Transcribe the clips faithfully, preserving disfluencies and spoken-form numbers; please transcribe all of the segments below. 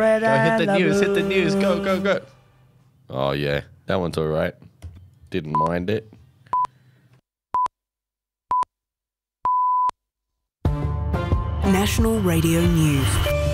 red Go and hit the the news, blue. hit the news. Go, go, go. Oh, yeah. That one's all right. Didn't mind it. National Radio News.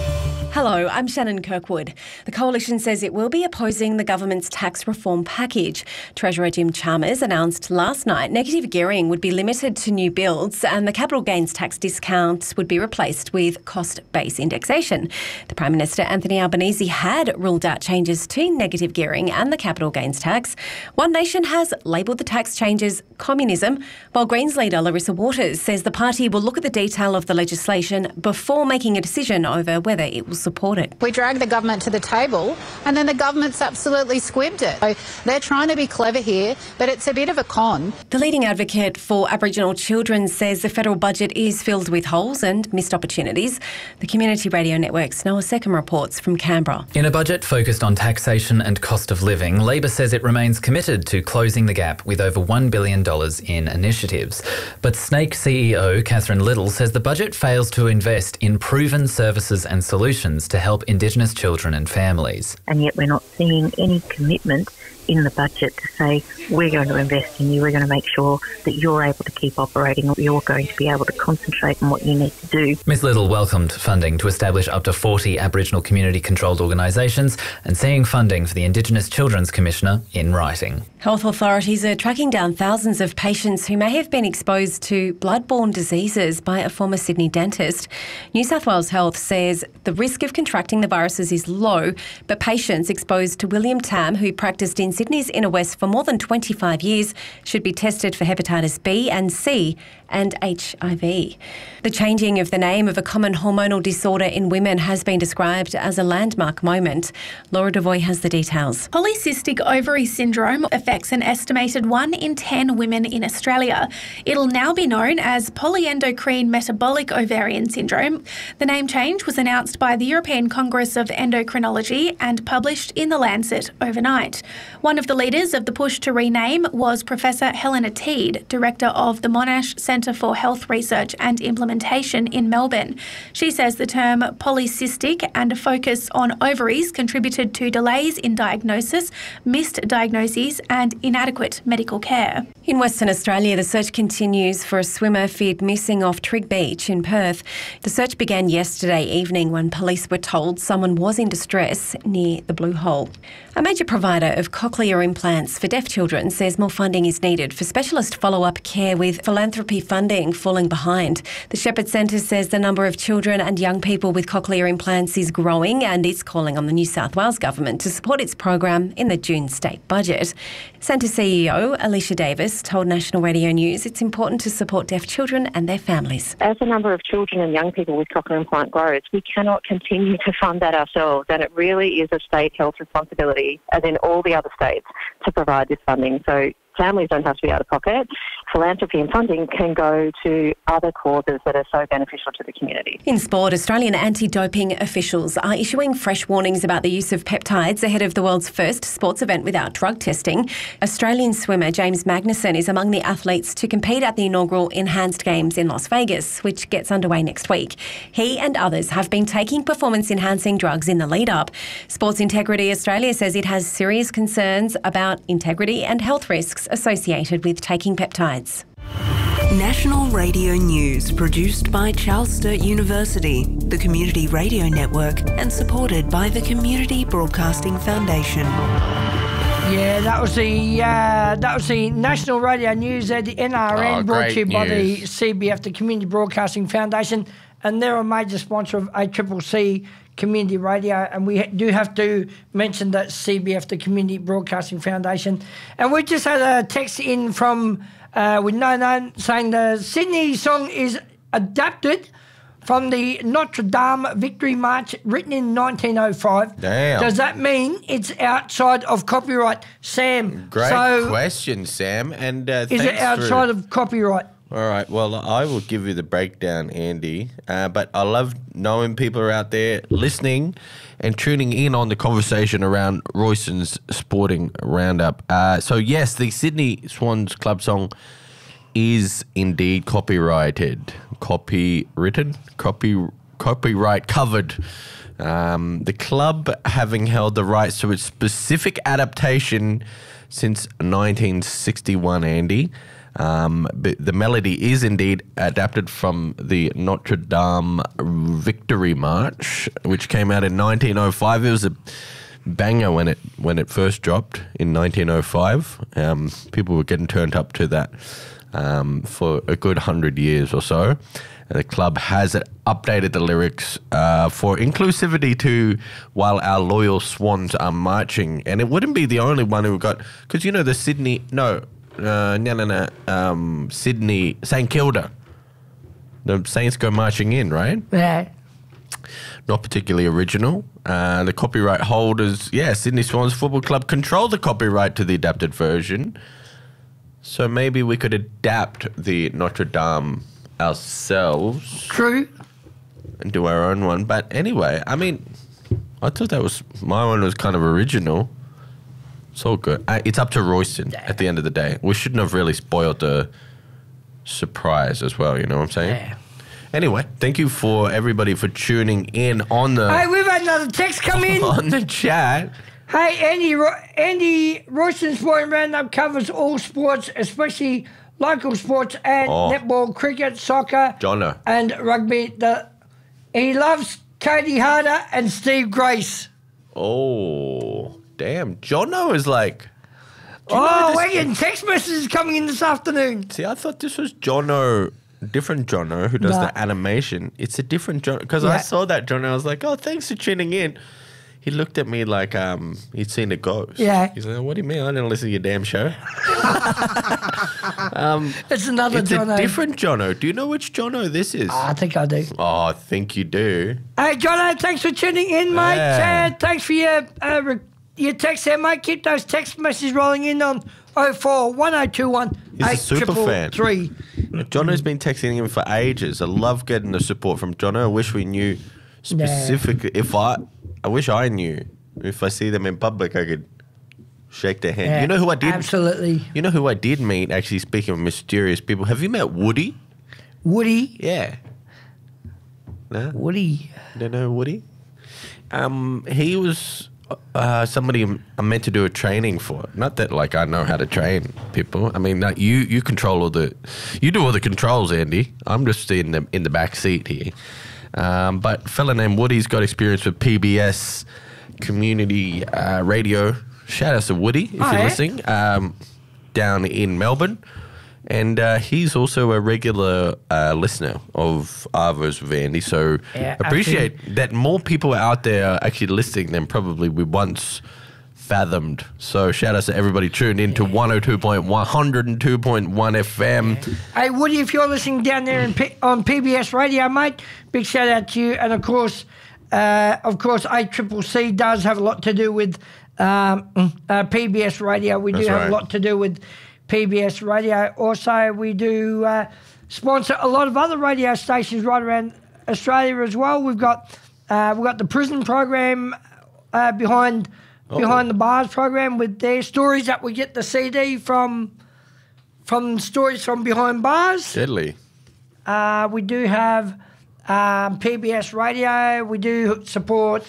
Hello, I'm Shannon Kirkwood. The Coalition says it will be opposing the government's tax reform package. Treasurer Jim Chalmers announced last night negative gearing would be limited to new builds and the capital gains tax discounts would be replaced with cost-based indexation. The Prime Minister Anthony Albanese had ruled out changes to negative gearing and the capital gains tax. One Nation has labelled the tax changes communism, while Greens leader Larissa Waters says the party will look at the detail of the legislation before making a decision over whether it will support it. We dragged the government to the table and then the government's absolutely squibbed it. So they're trying to be clever here, but it's a bit of a con. The leading advocate for Aboriginal children says the federal budget is filled with holes and missed opportunities. The Community Radio Network's Noah Seckham reports from Canberra. In a budget focused on taxation and cost of living, Labor says it remains committed to closing the gap with over one billion dollars in initiatives. But Snake C E O Catherine Little says the budget fails to invest in proven services and solutions to help Indigenous children and families. And yet we're not seeing any commitment in the budget to say we're going to invest in you, we're going to make sure that you're able to keep operating, you're going to be able to concentrate on what you need to do. Ms Little welcomed funding to establish up to forty Aboriginal community-controlled organisations and seeing funding for the Indigenous Children's Commissioner in writing. Health authorities are tracking down thousands of patients who may have been exposed to blood-borne diseases by a former Sydney dentist. New South Wales Health says the risk of contracting the viruses is low, but patients exposed to William Tam, who practised in Sydney's Inner West for more than twenty-five years, should be tested for hepatitis B and C and H I V. The changing of the name of a common hormonal disorder in women has been described as a landmark moment. Laura Devoy has the details. Polycystic ovary syndrome affects an estimated one in ten women in Australia. It'll now be known as polyendocrine metabolic ovarian syndrome. The name change was announced by the European Congress of Endocrinology and published in The Lancet overnight. One of the leaders of the push to rename was Professor Helena Teed, Director of the Monash Centre for Health Research and Implementation in Melbourne. She says the term polycystic and a focus on ovaries contributed to delays in diagnosis, missed diagnoses and inadequate medical care. In Western Australia, the search continues for a swimmer feared missing off Trig Beach in Perth. The search began yesterday evening when police were told someone was in distress near the Blue Hole. A major provider of cochlear implants for deaf children says more funding is needed for specialist follow-up care, with philanthropy funding falling behind. The Shepherd Centre says the number of children and young people with cochlear implants is growing and it's calling on the New South Wales Government to support its program in the June state budget. Centre C E O Alicia Davis told National Radio News it's important to support deaf children and their families. As the number of children and young people with cochlear implant grows, we cannot continue to fund that ourselves, and it really is a state health responsibility, as in all the other states, to provide this funding. So families don't have to be out of pocket. Philanthropy and funding can go to other causes that are so beneficial to the community. In sport, Australian anti-doping officials are issuing fresh warnings about the use of peptides ahead of the world's first sports event without drug testing. Australian swimmer James Magnussen is among the athletes to compete at the inaugural Enhanced Games in Las Vegas, which gets underway next week. He and others have been taking performance-enhancing drugs in the lead-up. Sports Integrity Australia says it has serious concerns about integrity and health risks associated with taking peptides. National Radio News, produced by Charles Sturt University, the Community Radio Network, and supported by the Community Broadcasting Foundation. Yeah, that was the uh, that was the National Radio News at the N R N, Oh, brought to you great by the news. C B F, the Community Broadcasting Foundation, and they're a major sponsor of A C C C Community Radio, and we do have to mention that C B F, the Community Broadcasting Foundation. And we just had a text in from uh, with no name saying the Sydney song is adapted from the Notre Dame Victory March, written in nineteen oh five. Damn. Does that mean it's outside of copyright, Sam? Great so question, Sam. And uh, is it thanks outside for... of copyright? All right, well, I will give you the breakdown, Andy. Uh, but I love knowing people are out there listening and tuning in on the conversation around Royston's Sporting Roundup. Uh, so, yes, the Sydney Swans Club song is indeed copyrighted. Copywritten? Copy, copyright covered Um, the club having held the rights to its specific adaptation since nineteen sixty-one, Andy. Um, but the melody is indeed adapted from the Notre Dame Victory March, which came out in nineteen oh five. It was a banger when it when it first dropped in nineteen oh five. Um, people were getting turned up to that um, for a good hundred years or so. And the club has updated the lyrics uh, for inclusivity to "While Our Loyal Swans Are Marching," and it wouldn't be the only one who got, because you know the Sydney no uh, no no no um, Sydney Saint Kilda, the Saints go marching in, right? Yeah. Not particularly original. Uh, the copyright holders, yeah, Sydney Swans Football Club control the copyright to the adapted version. So maybe we could adapt the Notre Dame ourselves. True. And do our own one. But anyway, I mean, I thought that was, my one was kind of original. It's all good. Uh, it's up to Royston at the end of the day. We shouldn't have really spoiled the surprise as well, you know what I'm saying? Yeah. Anyway, thank you for everybody for tuning in on the Hey, we've had another text come in. on the chat. Hey, Andy, Ro- Andy Royston Sporting Roundup covers all sports, especially local sports and Oh. netball, cricket, soccer, Jono. and rugby. The, he loves Katie Harder and Steve Grace. Oh, damn. Jono is like... Do you know Oh, this- we're getting text messages coming in this afternoon. See, I thought this was Jono, different Jono, who does Nah. the animation. It's a different Jono. Because Yeah. I saw that Jono, I was like, oh, thanks for tuning in. He looked at me like um, he'd seen a ghost. Yeah. He's like, what do you mean? I didn't listen to your damn show. It's another It's Jono. a different Jono. Do you know which Jono this is? I think I do. Oh, I think you do. Hey, Jono, thanks for tuning in, mate. Yeah. Uh, thanks for your uh, re- your text there, mate. Keep those text messages rolling in on oh four one oh two one He's a eight super fan. three. Jono's been texting him for ages. I love getting the support from Jono. I wish we knew specifically. If I, I wish I knew. If I see them in public, I could shake their hand. Yeah, you know who I did? absolutely. You know who I did meet? Actually, speaking of mysterious people, have you met Woody? Woody. Yeah. No, Woody. don't know Woody. Um, he was uh, somebody I meant to do a training for. Not that like I know how to train people. I mean, no, you you control all the, you do all the controls, Andy. I'm just in the in the back seat here. Um, but a fella named Woody's got experience with P B S community uh, radio. Shout out to Woody if Oh, you're yeah? listening. Um, down in Melbourne. And uh, he's also a regular uh, listener of Arvos with Andy. So Yeah, appreciate that more people out there are actually listening than probably we once fathomed. So shout out to everybody tuned in to one oh two point one, one oh two point one F M. Hey, Woody, if you're listening down there in P- on P B S Radio, mate, big shout out to you. And of course, uh, of course, A C C C does have a lot to do with um, uh, P B S Radio. We do That's have right. a lot to do with P B S Radio. Also, we do uh, sponsor a lot of other radio stations right around Australia as well. We've got uh, we've got the prison program uh, behind behind the bars program with their stories that we get the C D from from stories from behind bars. Deadly. Uh, we do have um, P B S Radio. We do support.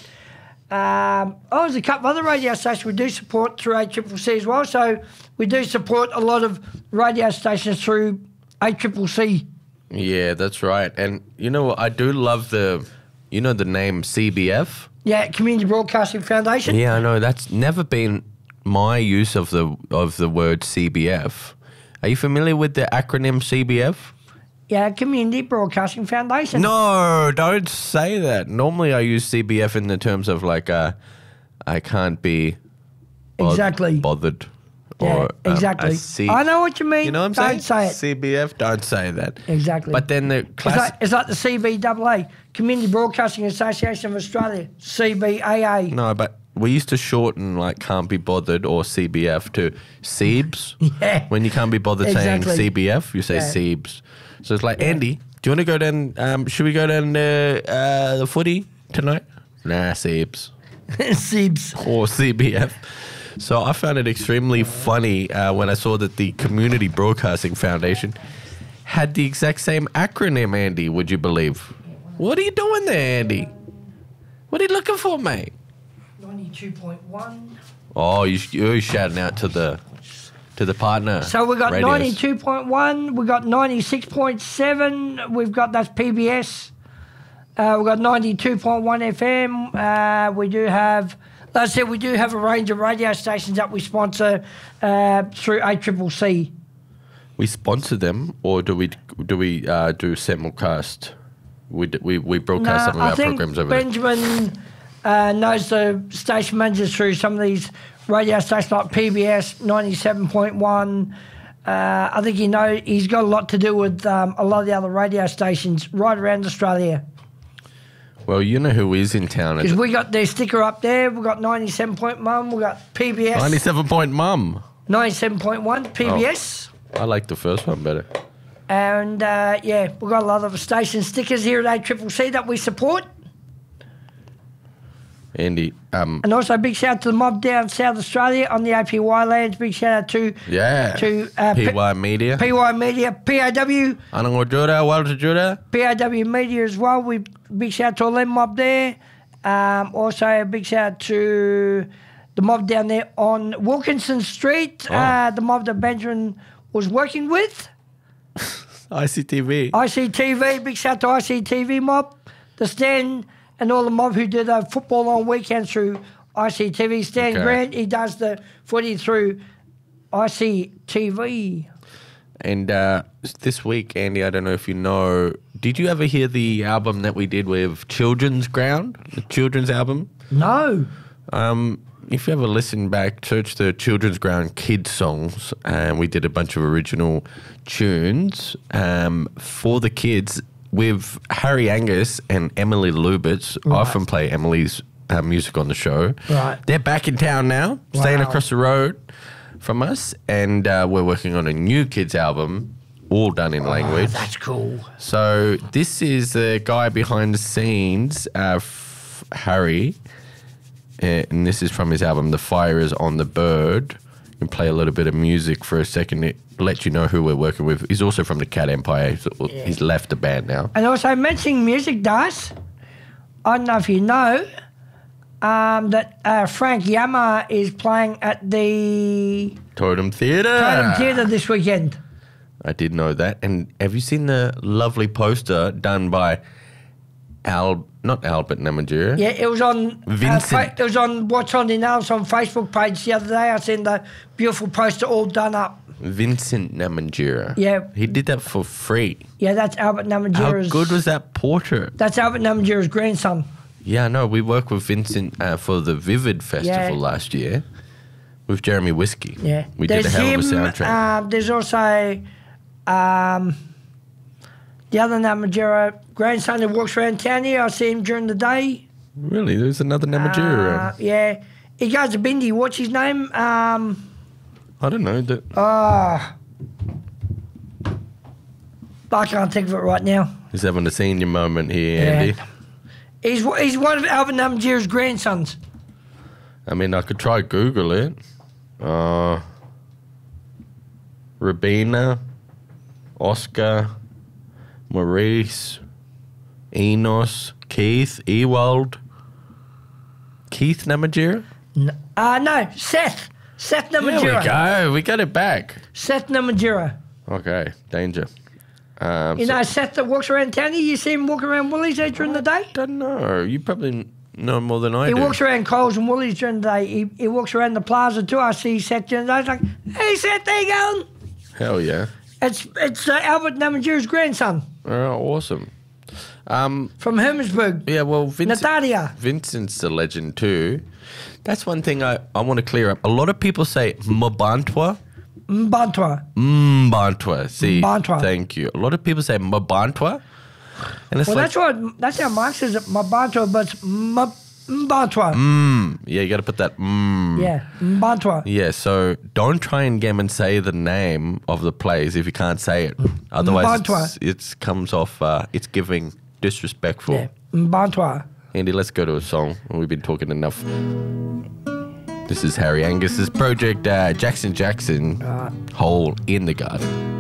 Um, oh, there's a couple of other radio stations we do support through A C C C as well. So we do support a lot of radio stations through A C C C. Yeah, that's right. And you know what? I do love the, you know the name C B F? Yeah, Community Broadcasting Foundation. Yeah, I know. That's never been my use of the of the word C B F. Are you familiar with the acronym C B F? Yeah, Community Broadcasting Foundation. No, don't say that. Normally I use C B F in the terms of like, uh, I can't be both- Exactly. bothered. Yeah, or, um, exactly. a C- I know what you mean. You know what I'm Don't saying? say it. C B F, don't say that. Exactly. But then the It's class. like, it's like the C B A A, Community Broadcasting Association of Australia, C B A A. No, but we used to shorten like can't be bothered or C B F to Seebs. Yeah. When you can't be bothered Exactly. saying C B F, you say Yeah. Seebs. So it's like, Andy, do you want to go down? Um, should we go down uh, uh, the footy tonight? Nah, Seebs. Sibs. Or C B F. So I found it extremely funny uh, when I saw that the Community Broadcasting Foundation had the exact same acronym, Andy, would you believe? What are you doing there, Andy? What are you looking for, mate? ninety-two point one. Oh, you, you're shouting out to the to the partner. So we've got radios. ninety-two point one, we've got ninety-six point seven, we've got that's P B S. Uh, we've got ninety-two point one F M. Uh, we do have, like I said, we do have a range of radio stations that we sponsor uh, through A C C C. We sponsor them, or do we do we uh, do simulcast? We d- we we broadcast No, some of I our think programs over there. Benjamin uh, knows the station managers through some of these radio stations like P B S ninety-seven point one. Uh, I think he know he's got a lot to do with um, a lot of the other radio stations right around Australia. Well, you know who is in town. Because we got their sticker up there. We've got ninety-seven point one. We've got P B S. ninety-seven point mum. ninety-seven point one P B S. Oh, I like the first one better. And, uh, yeah, we've got a lot of station stickers here at A C C C that we support. Andy, um, And also, big shout out to the mob down South Australia on the A P Y lands. Big shout out to yeah, to uh, P Y Media. P Y Media, P A W, Anango Jura, Walter Jura. P A W Media as well. We big shout out to all them mob there. Um, also, a big shout out to the mob down there on Wilkinson Street. Oh. Uh, the mob that Benjamin was working with. I C T V. I C T V, big shout out to I C T V mob, the Stan and all the mob who do the football on weekends through I C T V. Stan Okay. Grant, he does the footy through I C T V. And uh, this week, Andy, I don't know if you know, did you ever hear the album that we did with Children's Ground, the children's album? No. Um, if you ever listen back, search the Children's Ground kids songs, and we did a bunch of original tunes um, for the kids with Harry Angus and Emily Lubitz. I often play Emily's uh, music on the show. Right. They're back in town now, staying Wow. across the road from us, and uh, we're working on a new kids album, all done in language. That's cool. So this is the guy behind the scenes, uh, F- Harry, uh, and this is from his album, The Fire is on the Bird. You can play a little bit of music for a second, it let you know who we're working with. He's also from the Cat Empire. So he's left the band now. And also mentioning music, Das, I don't know if you know um, that uh, Frank Yama is playing at the Totem Theatre. Totem Theatre this weekend. I did know that. And have you seen the lovely poster done by Al, not Albert Namatjira? Yeah, it was on. Uh, Vincent. fa- it was on What's on the Nails on Facebook page the other day. I seen the beautiful poster all done up. Vincent Namatjira. Yeah. He did that for free. Yeah, that's Albert How Namatjira's. good was that portrait? That's Albert Namatjira's grandson. Yeah, no, we worked with Vincent uh, for the Vivid Festival Yeah. last year with Jeremy Whiskey. Yeah, We there's did a hell him, of a soundtrack. Um, there's also um, the other Namatjira grandson who walks around town here. I see him during the day. Really? There's another Namatjira Uh, around? yeah, he goes to Bindi. What's his name? Um, I don't know. The, ah, I can't think of it right now. he's having a senior moment here, Yeah. Andy. He's he's one of Albert Namatjira's grandsons. I mean, I could try Google it. Uh, Rabina, Oscar, Maurice, Enos, Keith, Ewald. Keith Namatjira? No, uh, no, Seth. Seth There Namatjira. we go. We got it back. Seth Namatjira. Okay, danger. Um, You so- know Seth that walks around town here? You see him walk around Woolies there during the day? don't know. You probably know more than I He do. walks around Coles and Woolies during the day. He, he walks around the plaza too. I see Seth during the day. It's like, hey, Seth, there you going? Hell yeah. It's it's uh, Albert Namatjira's grandson Oh, awesome. Um, from Hermannsburg. yeah, well, Vincent, Natalia. Vincent's a legend too. That's one thing I, I want to clear up. A lot of people say Mbantwa. Mbantwa. Mbantwa. See, Mbantwa. thank you. A lot of people say Mbantwa. And it's Well, like, that's what that's how Mark says it. Mbantwa, but it's M- Mbantwa. mm, yeah, you got to put that mm. Yeah, Mbantwa. Yeah, so don't try and get and say the name of the place if you can't say it. Otherwise, Mbantwa. it's, it's comes off, uh, it's giving disrespectful. Yeah, Mbantwa. Andy, let's go to a song. We've been talking enough. This is Harry Angus's project, uh, Jackson Jackson, Hole in the Garden.